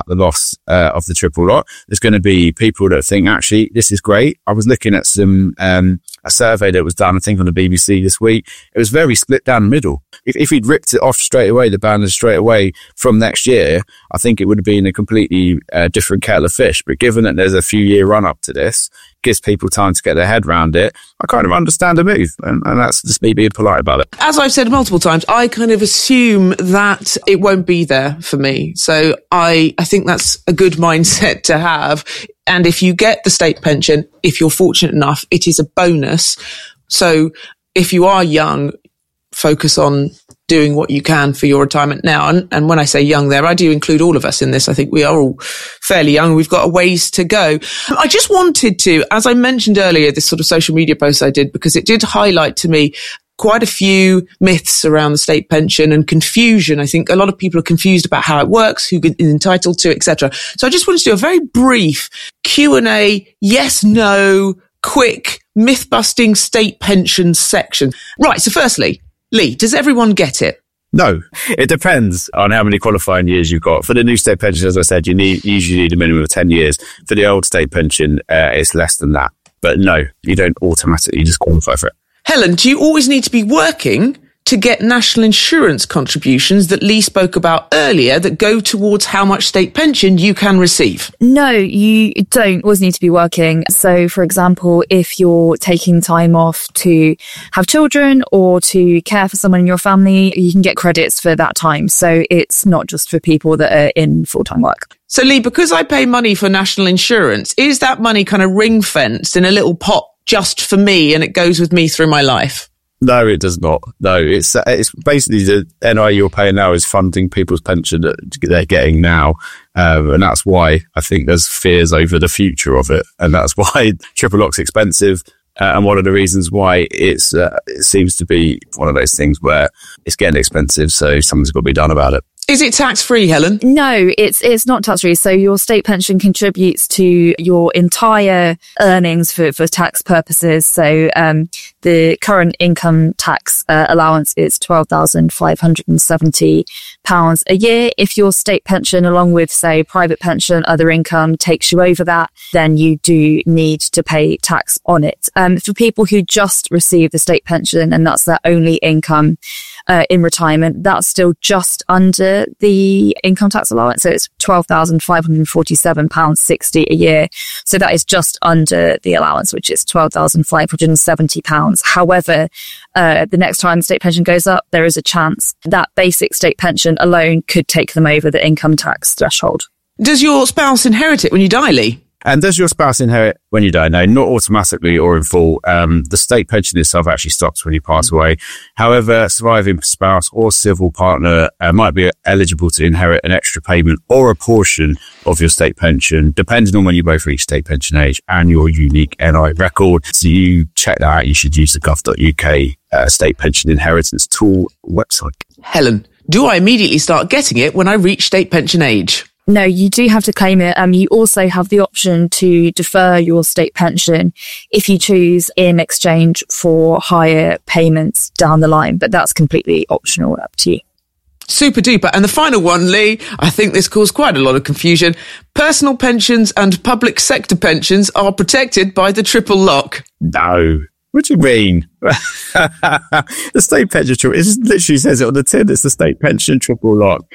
about the loss of the triple lock. There's going to be people that think, actually, this is great. I was looking at a survey that was done, I think, on the BBC this week. It was very split down the middle. If he'd ripped it off straight away, the ban straight away from next year, I think it would have been a completely different kettle of fish. But given that there's a few year run up to this, gives people time to get their head around it, I kind of understand the move. And that's just me being polite about it. As I've said multiple times, I kind of assume that it won't be there for me. So I think that's a good mindset to have. And if you get the state pension, if you're fortunate enough, it is a bonus. So if you are young, focus on doing what you can for your retirement now. And when I say young there, I do include all of us in this. I think we are all fairly young. We've got a ways to go. I just wanted to, as I mentioned earlier, this sort of social media post I did, because it did highlight to me quite a few myths around the state pension and confusion. I think a lot of people are confused about how it works, who is entitled to, etc. So I just wanted to do a very brief Q&A, yes, no, quick, myth-busting state pension section. Right, so firstly, Lee, does everyone get it? No, it depends on how many qualifying years you've got. For the new state pension, as I said, you usually need a minimum of 10 years. For the old state pension, it's less than that. But no, you don't automatically just qualify for it. Helen, do you always need to be working to get national insurance contributions that Lee spoke about earlier that go towards how much state pension you can receive? No, you don't always need to be working. So, for example, if you're taking time off to have children or to care for someone in your family, you can get credits for that time. So it's not just for people that are in full-time work. So, Lee, because I pay money for national insurance, is that money kind of ring-fenced in a little pot just for me and it goes with me through my life? No, it does not. No, it's basically the NI you're paying now is funding people's pension that they're getting now. And that's why I think there's fears over the future of it. And that's why triple lock's expensive. And one of the reasons why it seems to be one of those things where it's getting expensive. So something's got to be done about it. Is it tax-free, Helen? No, it's not tax-free. So your state pension contributes to your entire earnings for tax purposes. So the current income tax allowance is £12,570 a year. If your state pension, along with, say, private pension, other income, takes you over that, then you do need to pay tax on it. For people who just receive the state pension and that's their only income in retirement, that's still just under the income tax allowance. So it's £12,547.60 a year. So that is just under the allowance, which is £12,570. However, the next time state pension goes up, there is a chance that basic state pension alone could take them over the income tax threshold. Does your spouse inherit it when you die, Lee? And does your spouse inherit when you die? No, not automatically or in full. The state pension itself actually stops when you pass away. However, surviving spouse or civil partner might be eligible to inherit an extra payment or a portion of your state pension, depending on when you both reach state pension age and your unique NI record. So you check that out. You should use the gov.uk state pension inheritance tool website. Helen, do I immediately start getting it when I reach state pension age? No, you do have to claim it. You also have the option to defer your state pension if you choose in exchange for higher payments down the line, but that's completely optional, up to you. Super duper. And the final one, Lee, I think this caused quite a lot of confusion. Personal pensions and public sector pensions are protected by the triple lock. No. What do you mean? The state pension triple, it literally says it on the tin. It's the state pension triple lock.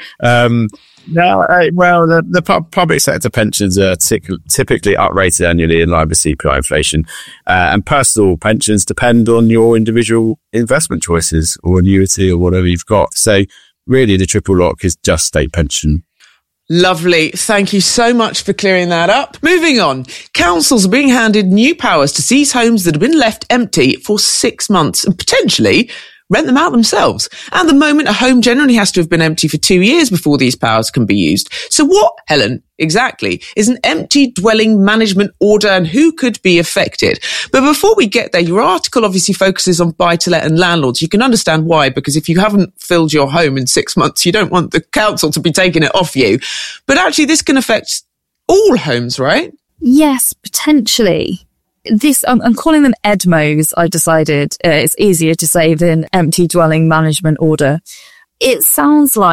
The public sector pensions are typically uprated annually in line with CPI inflation. And personal pensions depend on your individual investment choices or annuity or whatever you've got. So really the triple lock is just state pension. Lovely. Thank you so much for clearing that up. Moving on. Councils are being handed new powers to seize homes that have been left empty for 6 months and potentially rent them out themselves. At the moment, a home generally has to have been empty for 2 years before these powers can be used. So what, Helen, exactly, is an empty dwelling management order and who could be affected? But before we get there, your article obviously focuses on buy-to-let and landlords. You can understand why, because if you haven't filled your home in 6 months, you don't want the council to be taking it off you. But actually, this can affect all homes, right? Yes, potentially. I'm calling them EDMOs, I decided. It's easier to say than empty dwelling management order. It sounds like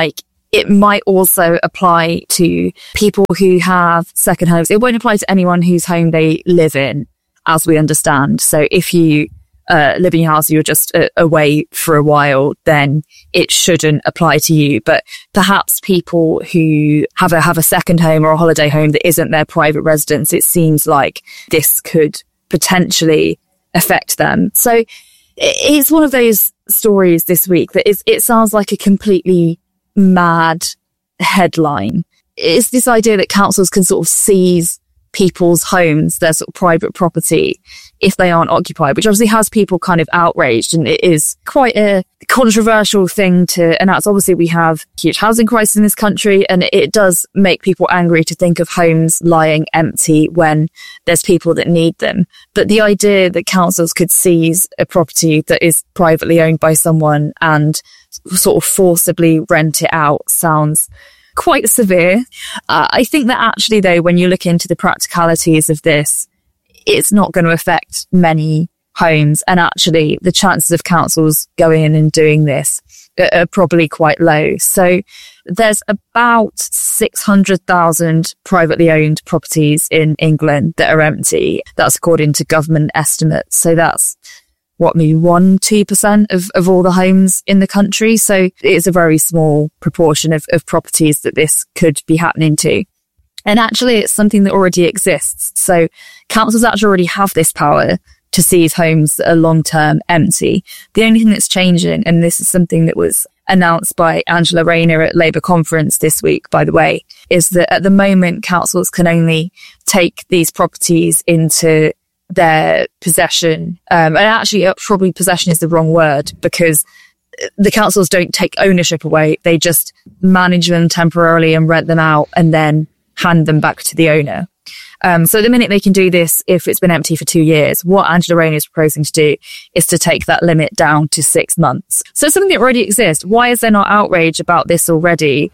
it might also apply to people who have second homes. It won't apply to anyone whose home they live in, as we understand. So if you live in your house, you're just away for a while, then it shouldn't apply to you. But perhaps people who have a second home or a holiday home that isn't their private residence, it seems like this could potentially affect them. So it's one of those stories this week that it sounds like a completely mad headline. It's this idea that councils can sort of seize people's homes, their sort of private property, if they aren't occupied, which obviously has people kind of outraged, and it is quite a controversial thing to announce. Obviously, we have a huge housing crisis in this country, and it does make people angry to think of homes lying empty when there's people that need them. But the idea that councils could seize a property that is privately owned by someone and sort of forcibly rent it out sounds quite severe. I think that actually, though, when you look into the practicalities of this, it's not going to affect many homes. And actually, the chances of councils going in and doing this are probably quite low. So there's about 600,000 privately owned properties in England that are empty. That's according to government estimates. So that's maybe 1-2% of all the homes in the country. So it's a very small proportion of properties that this could be happening to. And actually, it's something that already exists. So councils actually already have this power to seize homes that are long-term empty. The only thing that's changing, and this is something that was announced by Angela Rayner at Labour conference this week, by the way, is that at the moment, councils can only take these properties into their possession. And actually, probably possession is the wrong word, because the councils don't take ownership away. They just manage them temporarily and rent them out and then hand them back to the owner. So the minute they can do this, if it's been empty for 2 years, what Angela Rayner is proposing to do is to take that limit down to 6 months. So something that already exists. Why is there not outrage about this already?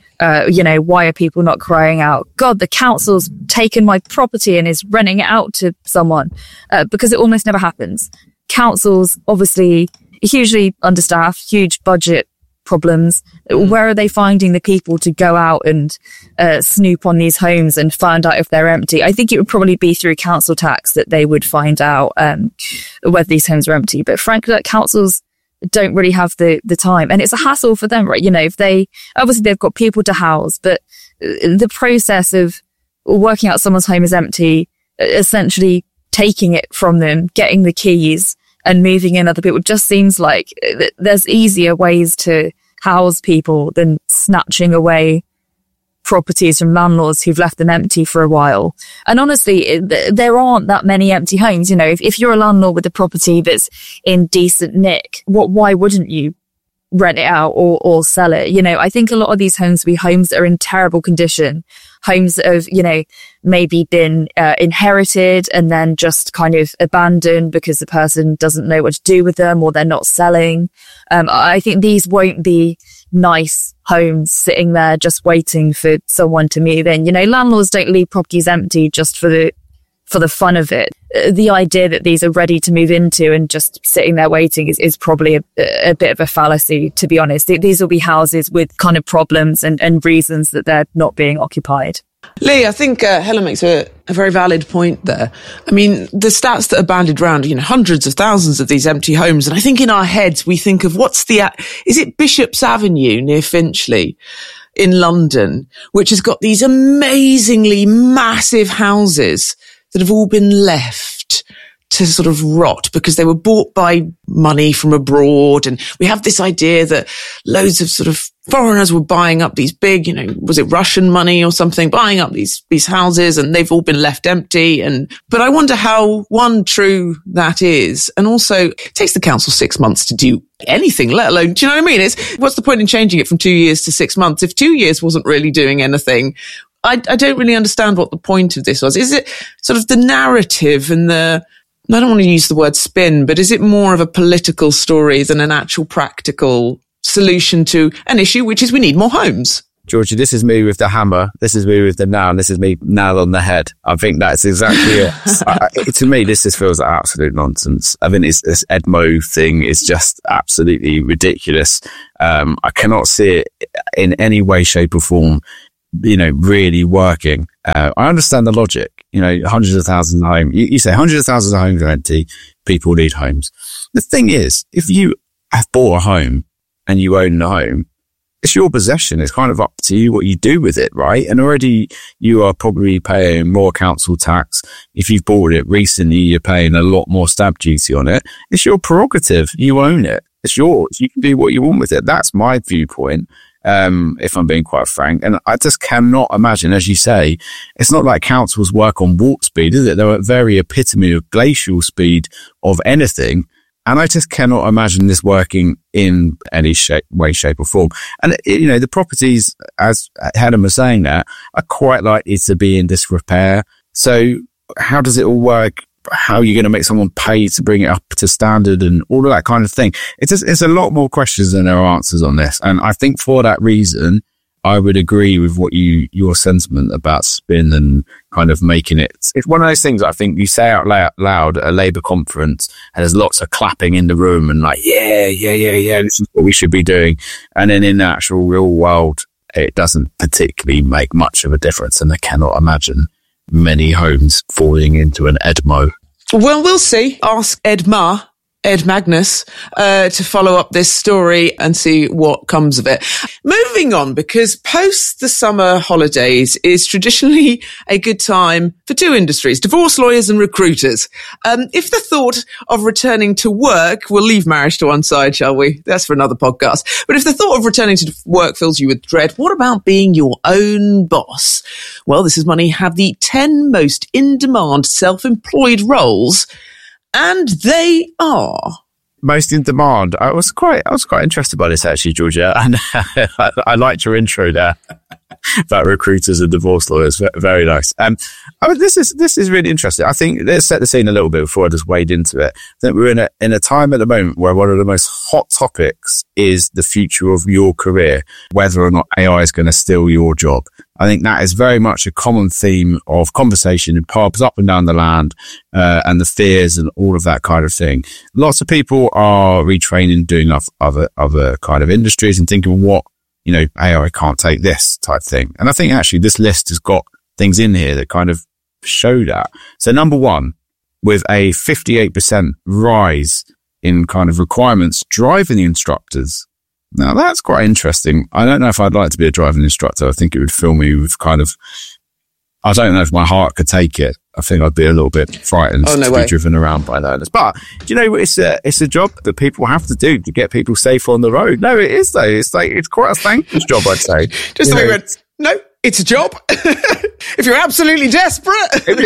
Why are people not crying out, God, the council's taken my property and is renting it out to someone? Because it almost never happens. Councils, obviously, hugely understaffed, huge budget problems. Where are they finding the people to go out and snoop on these homes and find out if they're empty? I think it would probably be through council tax that they would find out whether these homes are empty. But frankly, councils don't really have the time, and it's a hassle for them, right? If they've got people to house, but the process of working out someone's home is empty, essentially taking it from them, getting the keys and moving in other people, just seems like there's easier ways to house people than snatching away properties from landlords who've left them empty for a while. And honestly, there aren't that many empty homes. If you're a landlord with a property that's in decent nick, why wouldn't you rent it out or sell it? I think a lot of these homes will be homes that are in terrible condition, homes that have, maybe been inherited and then just kind of abandoned because the person doesn't know what to do with them or they're not selling. I think these won't be nice homes sitting there just waiting for someone to move in. Landlords don't leave properties empty just for the fun of it. The idea that these are ready to move into and just sitting there waiting is probably a bit of a fallacy, to be honest. These will be houses with kind of problems and reasons that they're not being occupied. Lee, I think Helen makes a very valid point there. I mean, the stats that are bandied around, hundreds of thousands of these empty homes. And I think in our heads, we think of is it Bishop's Avenue near Finchley in London, which has got these amazingly massive houses that have all been left to sort of rot because they were bought by money from abroad. And we have this idea that loads of sort of foreigners were buying up these big, was it Russian money or something, buying up these houses, and they've all been left empty. But I wonder how, one, true that is. And also it takes the council 6 months to do anything, let alone, do you know what I mean? What's the point in changing it from 2 years to 6 months? If 2 years wasn't really doing anything, I don't really understand what the point of this was. Is it sort of the narrative and I don't want to use the word spin, but is it more of a political story than an actual practical solution to an issue, which is we need more homes? Georgie, this is me with the hammer. This is me with the nail. And this is me nail on the head. I think that's exactly it. To me, this just feels like absolute nonsense. I think this Edmo thing is just absolutely ridiculous. I cannot see it in any way, shape or form, really working. I understand the logic, hundreds of thousands of homes. You say hundreds of thousands of homes are empty. People need homes. The thing is, if you have bought a home and you own the home, it's your possession. It's kind of up to you what you do with it, right? And already you are probably paying more council tax. If you've bought it recently, you're paying a lot more stamp duty on it. It's your prerogative. You own it. It's yours. You can do what you want with it. That's my viewpoint. If I'm being quite frank. And I just cannot imagine, as you say, it's not like councils work on warp speed, is it? They're at very epitome of glacial speed of anything. And I just cannot imagine this working in any way, shape or form. And, the properties, as Helen was saying there, are quite likely to be in disrepair. So how does it all work? How are you going to make someone pay to bring it up to standard and all of that kind of thing? It's a lot more questions than there are answers on this. And I think for that reason, I would agree with your sentiment about spin and kind of making it. It's one of those things I think you say out loud at a Labour conference and there's lots of clapping in the room and like, yeah, this is what we should be doing. And then in the actual real world, it doesn't particularly make much of a difference. And I cannot imagine many homes falling into an Edmo. Well, we'll see. Ask Ed Magnus, to follow up this story and see what comes of it. Moving on, because post the summer holidays is traditionally a good time for two industries, divorce lawyers and recruiters. If the thought of returning to work, we'll leave marriage to one side, shall we? That's for another podcast. But if the thought of returning to work fills you with dread, what about being your own boss? Well, This Is Money have the 10 most in-demand self-employed roles. And they are most in demand. I was quite interested by this actually, Georgia, and I liked your intro there about recruiters and divorce lawyers. Very nice. This is really interesting. I think let's set the scene a little bit before I just wade into it. I think we're in a time at the moment where one of the most hot topics is the future of your career, whether or not AI is going to steal your job. I think that is very much a common theme of conversation in pubs up and down the land, and the fears and all of that kind of thing. Lots of people are retraining, doing other kind of industries and thinking, what, AI can't take this type thing. And I think actually this list has got things in here that kind of show that. So number one, with a 58% rise in kind of requirements, driving instructors. Now that's quite interesting. I don't know if I'd like to be a driving instructor. I think it would fill me with I don't know if my heart could take it. I think I'd be a little bit frightened to be driven aaround by that. But it's a job that people have to do to get people safe on the road. No, it is though. It's quite a thankless job, I'd say. Just the way we went, no, it's a job. If you're absolutely desperate. No.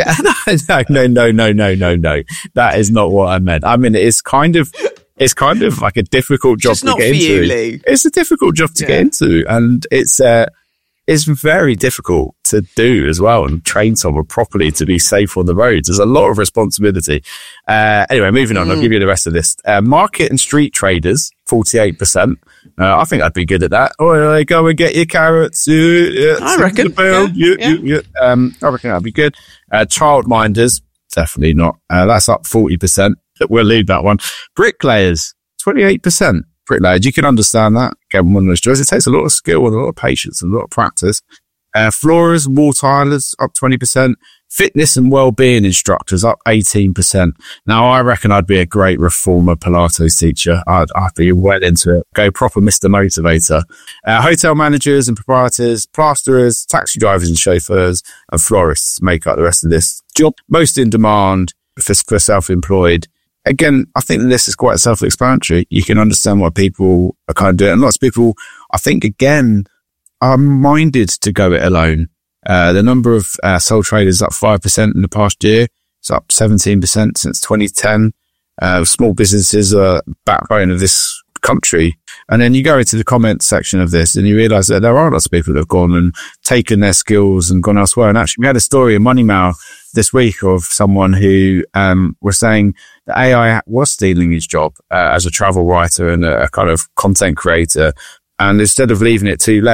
That is not what I meant. I mean, it's kind of like a difficult job to get into. Lee. It's a difficult job to get into, and it's very difficult to do as well, and train someone properly to be safe on the roads. There's a lot of responsibility. Anyway, moving on, I'll give you the rest of this. Market and street traders, 48%. I think I'd be good at that. Oh, go and get your carrots. I reckon. I reckon I'd be good. Childminders, definitely not. That's up 40%. We'll leave that one. Bricklayers, 28%. Bricklayers, you can understand that. Again, one of those jobs. It takes a lot of skill and a lot of patience and a lot of practice. Floorers and wall tilers, up 20%. Fitness and well-being instructors, up 18%. Now, I reckon I'd be a great reformer Pilates teacher. I'd be well into it. Go proper Mr. Motivator. Hotel managers and proprietors, plasterers, taxi drivers and chauffeurs, and florists make up the rest of this job. Most in demand for self-employed. Again, I think this is quite self-explanatory. You can understand why people are kind of doing it. And lots of people, I think, again, are minded to go it alone. The number of sole traders up 5% in the past year. It's up 17% since 2010. Small businesses are backbone of this country. And then you go into the comments section of this and you realize that there are lots of people that have gone and taken their skills and gone elsewhere. And actually, we had a story in Money Mail this week of someone who was saying that AI was stealing his job as a travel writer and a kind of content creator. And instead of leaving it too late,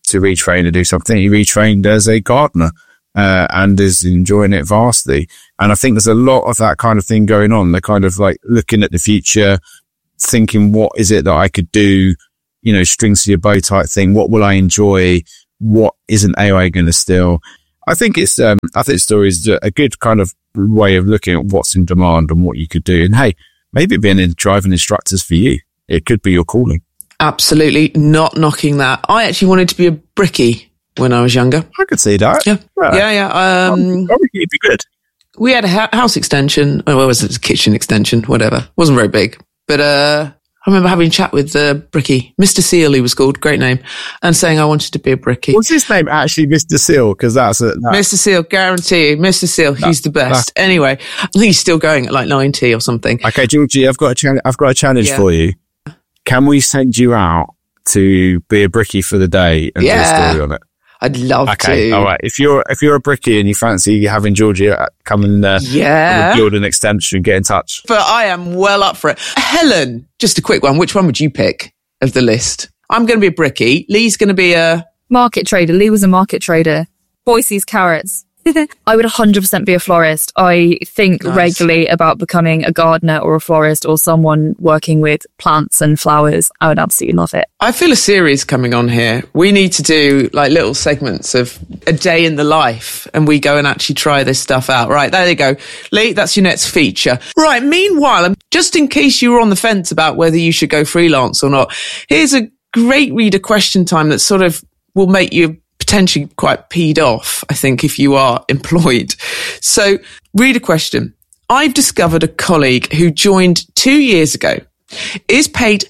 to retrain to do something. He retrained as a gardener, and is enjoying it vastly. And I think there's a lot of that kind of thing going on. They're kind of like looking at the future, thinking, what is it that I could do? You know, strings to your bow type thing. What will I enjoy? What isn't AI going to steal? I think it's, I think story is a good kind of way of looking at what's in demand and what you could do. And hey, maybe being a driving instructor's for you. It could be your calling. Absolutely not knocking that. I actually wanted to be a brickie when I was younger. I could see that. Yeah. I think it'd be good. We had a house extension. Oh, what was it? A kitchen extension, whatever. Wasn't very big. But I remember having a chat with Brickie, Mr. Seal, he was called, great name, and saying I wanted to be a brickie. What's his name actually, Mr. Seal? Because that's it. Mr. Seal, guarantee you. Mr. Seal, he's the best. Anyway, I think he's still going at like 90 or something. Okay, Georgie, I've got a challenge for you. Can we send you out to be a brickie for the day and do a story on it? I'd love to. Okay, all right. If you're a brickie and you fancy having Georgie come and build an extension, get in touch. But I am well up for it. Helen, just a quick one. Which one would you pick of the list? I'm going to be a brickie. Lee's going to be a market trader. Lee was a market trader. Boise's carrots. I would 100% be a florist. I think regularly about becoming a gardener or a florist or someone working with plants and flowers. I would absolutely love it. I feel a series coming on here. We need to do like little segments of a day in the life and we go and actually try this stuff out. Right, there you go. Lee, that's your next feature. Right, meanwhile, just in case you were on the fence about whether you should go freelance or not, here's a great reader question time that sort of will make you potentially quite peed off, I think, if you are employed. So, read a question. I've discovered a colleague who joined 2 years ago, is paid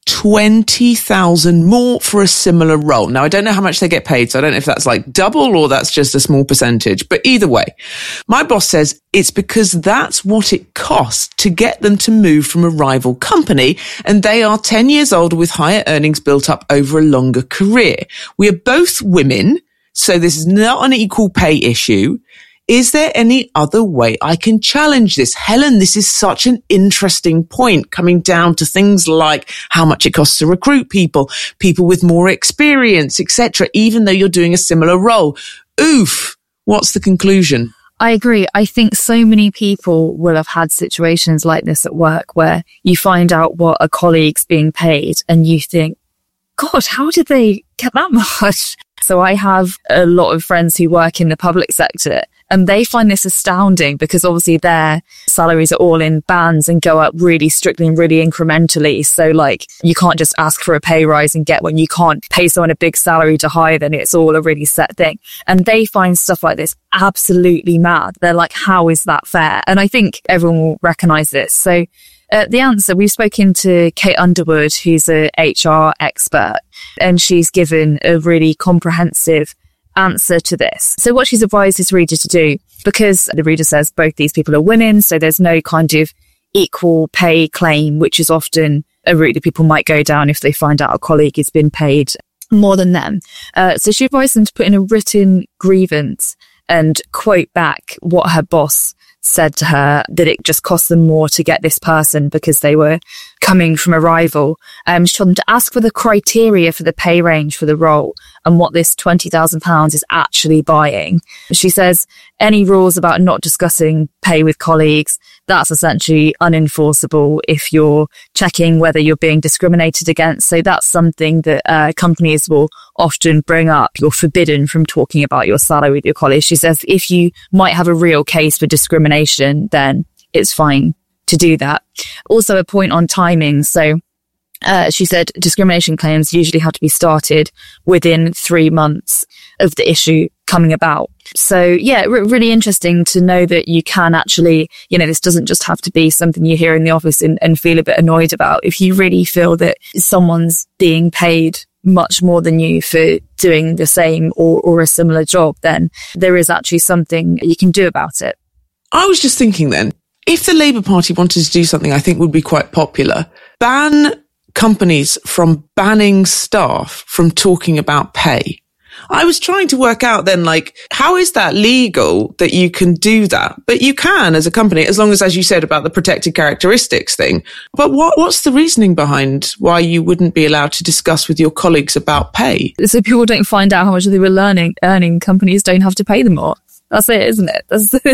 20,000 more for a similar role. Now, I don't know how much they get paid, so I don't know if that's like double or that's just a small percentage. But either way, my boss says it's because that's what it costs to get them to move from a rival company, and they are 10 years older with higher earnings built up over a longer career. We are both women, so this is not an equal pay issue. Is there any other way I can challenge this? Helen, this is such an interesting point, coming down to things like how much it costs to recruit people with more experience, etc., even though you're doing a similar role. Oof. What's the conclusion? I agree. I think so many people will have had situations like this at work where you find out what a colleague's being paid and you think, God, how did they get that much? So I have a lot of friends who work in the public sector and they find this astounding because obviously their salaries are all in bands and go up really strictly and really incrementally. So like you can't just ask for a pay rise and get one. You can't pay someone a big salary to hire them. It's all a really set thing. And they find stuff like this absolutely mad. They're like, how is that fair? And I think everyone will recognize this. So the answer, we've spoken to Kate Underwood, who's a HR expert, and she's given a really comprehensive answer to this. So what she's advised this reader to do, because the reader says both these people are women, so there's no kind of equal pay claim, which is often a route that people might go down if they find out a colleague has been paid more than them. So she advised them to put in a written grievance and quote back what her boss said to her, that it just cost them more to get this person because they were coming from a rival. She told them to ask for the criteria for the pay range for the role and what this £20,000 is actually buying. She says any rules about not discussing pay with colleagues, that's essentially unenforceable if you're checking whether you're being discriminated against. So that's something that companies will often bring up. You're forbidden from talking about your salary with your colleagues. She says if you might have a real case for discrimination, then it's fine to do that. Also a point on timing. So she said discrimination claims usually have to be started within 3 months of the issue coming about. So yeah, really interesting to know that you can actually, this doesn't just have to be something you hear in the office and feel a bit annoyed about. If you really feel that someone's being paid much more than you for doing the same or a similar job, then there is actually something you can do about it. I was just thinking then, if the Labour Party wanted to do something I think would be quite popular, ban companies from banning staff from talking about pay. I was trying to work out then, like, how is that legal that you can do that? But you can as a company, as long as you said about the protected characteristics thing. But what's the reasoning behind why you wouldn't be allowed to discuss with your colleagues about pay? So people don't find out how much they were earning, companies don't have to pay them more. That's it, isn't it?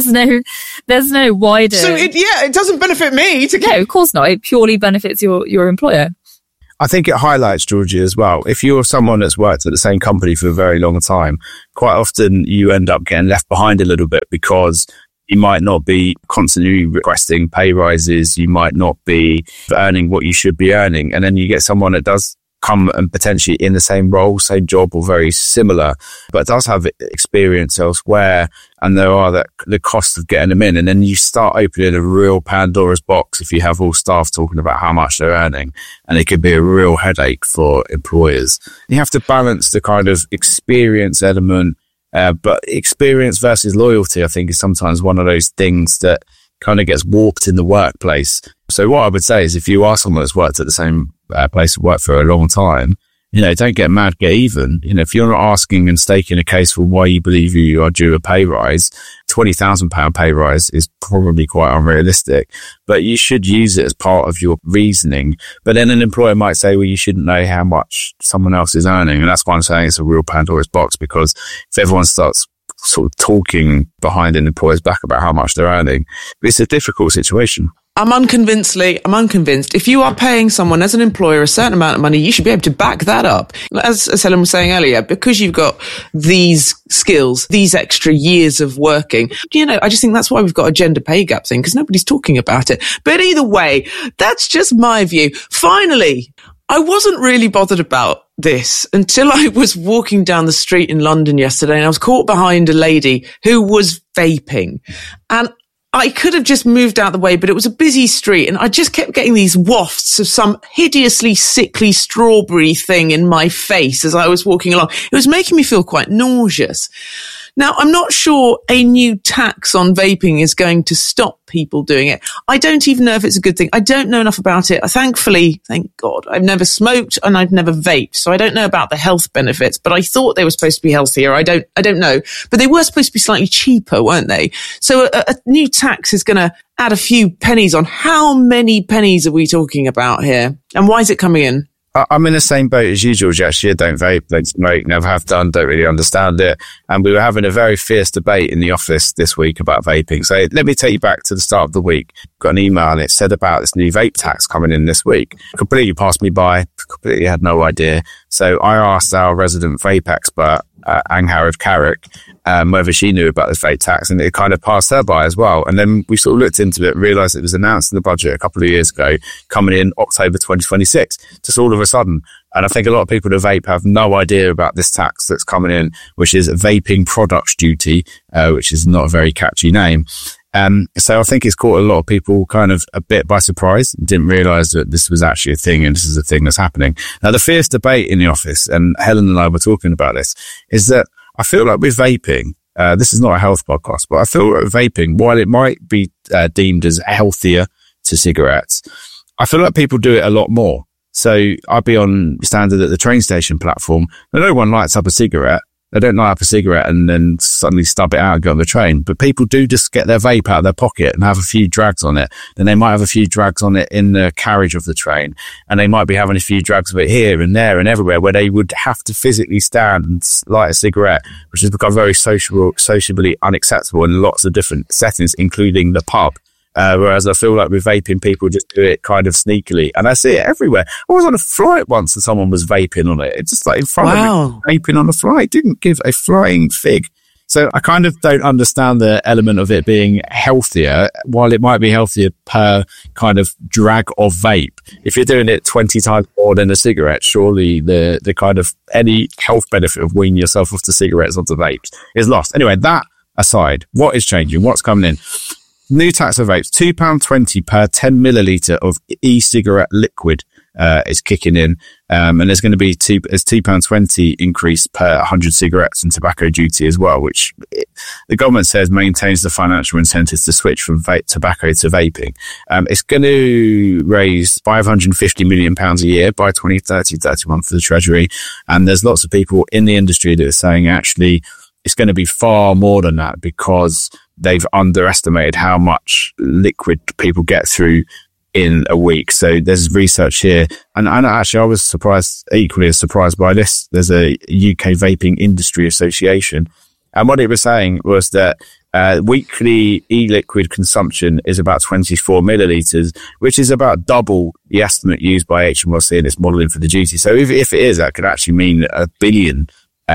There's no wider. So it doesn't benefit me to. No, of course not. It purely benefits your employer. I think it highlights, Georgie, as well. If you're someone that's worked at the same company for a very long time, quite often you end up getting left behind a little bit because you might not be constantly requesting pay rises. You might not be earning what you should be earning. And then you get someone that does come and potentially in the same role, same job, or very similar, but does have experience elsewhere, and there are the cost of getting them in. And then you start opening a real Pandora's box if you have all staff talking about how much they're earning, and it could be a real headache for employers. You have to balance the kind of experience element, but experience versus loyalty, I think, is sometimes one of those things that kind of gets warped in the workplace. So what I would say is, if you are someone that's worked at the same place of work for a long time, don't get mad, get even. If you're not asking and staking a case for why you believe you are due a pay rise, £20,000 pay rise is probably quite unrealistic, but you should use it as part of your reasoning. But then an employer might say, well, you shouldn't know how much someone else is earning. And that's why I'm saying it's a real Pandora's box, because if everyone starts sort of talking behind an employer's back about how much they're earning, it's a difficult situation. I'm unconvinced. If you are paying someone as an employer a certain amount of money, you should be able to back that up. As Helen was saying earlier, because you've got these skills, these extra years of working, I just think that's why we've got a gender pay gap thing, because nobody's talking about it. But either way, that's just my view. Finally, I wasn't really bothered about this until I was walking down the street in London yesterday, and I was caught behind a lady who was vaping. And I could have just moved out the way, but it was a busy street, and I just kept getting these wafts of some hideously sickly strawberry thing in my face as I was walking along. It was making me feel quite nauseous. Now, I'm not sure a new tax on vaping is going to stop people doing it. I don't even know if it's a good thing. I don't know enough about it. Thankfully, thank God, I've never smoked and I've never vaped, so I don't know about the health benefits, but I thought they were supposed to be healthier. I don't know. But they were supposed to be slightly cheaper, weren't they? So a new tax is going to add a few pennies on. How many pennies are we talking about here? And why is it coming in? I'm in the same boat as you, George. Actually, I don't vape, don't smoke, never have done, don't really understand it. And we were having a very fierce debate in the office this week about vaping. So let me take you back to the start of the week. Got an email and it said about this new vape tax coming in this week. Completely passed me by, completely had no idea. So I asked our resident vape expert, Angharad Carrick, whether she knew about the vape tax, and it kind of passed her by as well. And then we sort of looked into it, realised it was announced in the budget a couple of years ago, coming in October 2026, just all of a sudden. And I think a lot of people that vape have no idea about this tax that's coming in, which is vaping products duty, which is not a very catchy name. So I think it's caught a lot of people kind of a bit by surprise, didn't realise that this was actually a thing, and this is a thing that's happening. Now, the fierce debate in the office, and Helen and I were talking about this, is that I feel like with vaping, this is not a health podcast, but I feel like vaping, while it might be deemed as healthier to cigarettes, I feel like people do it a lot more. So I'd be on standard at the train station platform, and no one lights up a cigarette. They don't light up a cigarette and then suddenly stub it out and go on the train. But people do just get their vape out of their pocket and have a few drags on it. Then they might have a few drags on it in the carriage of the train. And they might be having a few drags of it here and there and everywhere, where they would have to physically stand and light a cigarette, which has become very sociably unacceptable in lots of different settings, including the pub. Whereas I feel like with vaping, people just do it kind of sneakily, and I see it everywhere. I was on a flight once and someone was vaping on it. It's just like in front of me, vaping on the flight. Didn't give a flying fig. So I kind of don't understand the element of it being healthier, while it might be healthier per kind of drag of vape. If you're doing it 20 times more than a cigarette, surely the kind of any health benefit of weaning yourself off the cigarettes onto vapes is lost. Anyway, that aside, what is changing? What's coming in? New tax of vapes, £2.20 per 10 millilitre of e-cigarette liquid. is kicking in. And there's going to be £2.20 increase per 100 cigarettes and tobacco duty as well, which the government says maintains the financial incentives to switch from tobacco to vaping. It's going to raise £550 million a year by 2030-31 for the Treasury. And there's lots of people in the industry that are saying actually it's going to be far more than that because they've underestimated how much liquid people get through in a week. So there's research here. And actually, I was equally as surprised by this. There's a UK Vaping Industry Association. And what it was saying was that weekly e-liquid consumption is about 24 millilitres, which is about double the estimate used by HMRC in its modelling for the duty. So if it is, that could actually mean £1 billion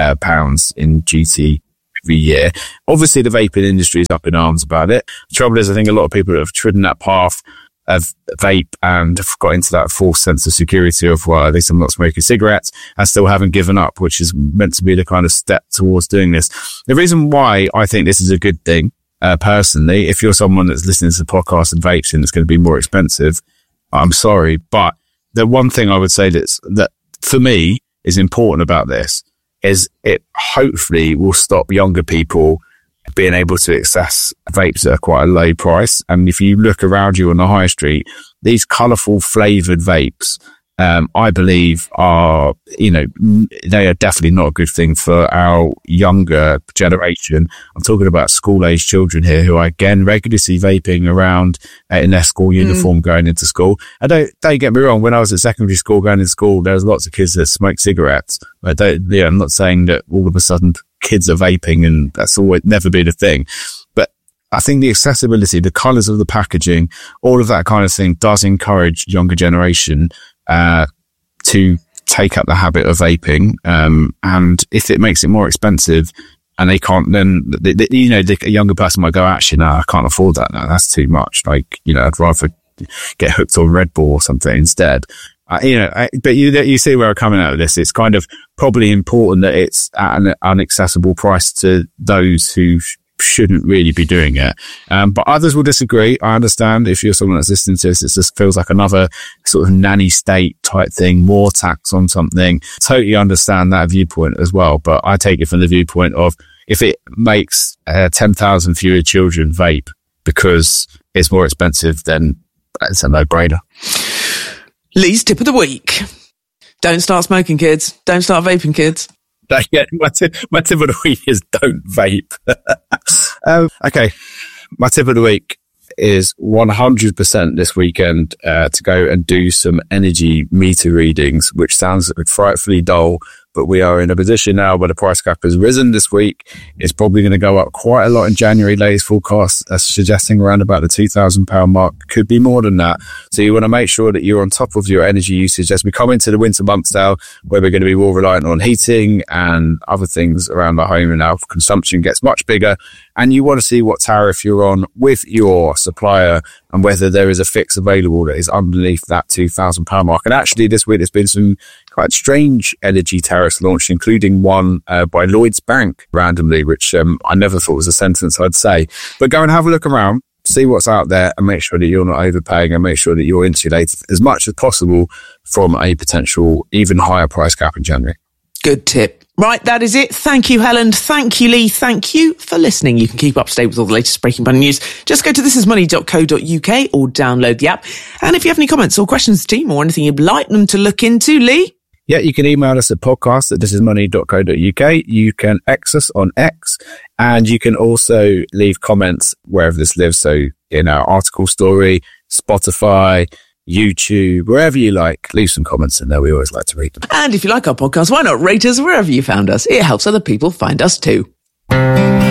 in duty every year. Obviously, the vaping industry is up in arms about it. The trouble is, I think a lot of people have trodden that path of vape and have got into that false sense of security of, well, at least I'm not smoking cigarettes, and still haven't given up, which is meant to be the kind of step towards doing this. The reason why I think this is a good thing, personally, if you're someone that's listening to the podcast and vapes and it's going to be more expensive, I'm sorry. But the one thing I would say that for me is important about this is it hopefully will stop younger people being able to access vapes at quite a low price. And if you look around you on the high street, these colourful flavoured vapes, I believe are, they are definitely not a good thing for our younger generation. I'm talking about school-age children here who I again regularly see vaping around in their school uniform going into school. And don't get me wrong, when I was at secondary school going into school, there was lots of kids that smoked cigarettes. I'm not saying that all of a sudden kids are vaping and that's always never been a thing. But I think the accessibility, the colours of the packaging, all of that kind of thing does encourage younger generation to take up the habit of vaping. And if it makes it more expensive and they can't, then, the younger person might go, actually, no, I can't afford that now. That's too much. Like, I'd rather get hooked on Red Bull or something instead. But you see where I'm coming out of this. It's kind of probably important that it's at an inaccessible price to those who shouldn't really be doing it. But others will disagree. I understand if you're someone that's listening to this, it just feels like another sort of nanny state type thing, more tax on something. Totally understand that viewpoint as well. But I take it from the viewpoint of if it makes 10,000 fewer children vape because it's more expensive, then it's a no-brainer. Lee's tip of the week. Don't start smoking, kids. Don't start vaping, kids. Yeah, my tip of the week is don't vape. Okay. My tip of the week is 100% this weekend to go and do some energy meter readings, which sounds frightfully dull, but we are in a position now where the price cap has risen this week. It's probably going to go up quite a lot in January. Latest forecasts are suggesting around about the £2,000 mark. Could be more than that. So you want to make sure that you're on top of your energy usage as we come into the winter months now, where we're going to be more reliant on heating and other things around the home, and our consumption gets much bigger. And you want to see what tariff you're on with your supplier and whether there is a fix available that is underneath that £2,000 mark. And actually this week there's been some quite strange energy tariffs launched, including one by Lloyds Bank randomly, which I never thought was a sentence I'd say. But go and have a look around, see what's out there, and make sure that you're not overpaying, and make sure that you're insulated as much as possible from a potential even higher price cap in January. Good tip. Right, that is it. Thank you, Helen. Thank you, Lee. Thank you for listening. You can keep up to date with all the latest Breaking Money news. Just go to thisismoney.co.uk or download the app. And if you have any comments or questions to the team or anything you'd like them to look into, Lee? Yeah, you can email us at podcast@thisismoney.co.uk. You can X us on X, and you can also leave comments wherever this lives. So in our article story, Spotify, YouTube, wherever you like, leave some comments in there. We always like to read them. And if you like our podcast, why not rate us wherever you found us? It helps other people find us too.